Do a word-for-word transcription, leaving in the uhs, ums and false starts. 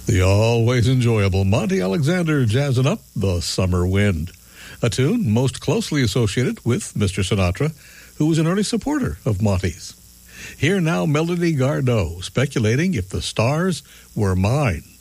The always enjoyable Monty Alexander jazzing up the summer wind, a tune most closely associated with Mister Sinatra, who was an early supporter of Monty's. Here now, Melody Gardot speculating if the stars were mine.